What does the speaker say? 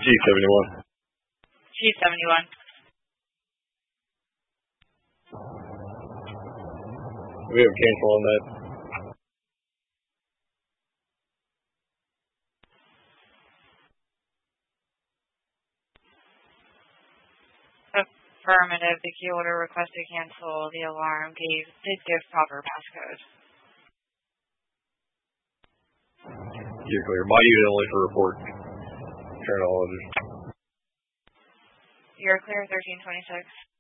G71. G71. We have cancel on that. Affirmative. The key holder requested to cancel the alarm. Did give proper passcode. You're clear. My unit only for report. Turn all others. You're clear, 1326.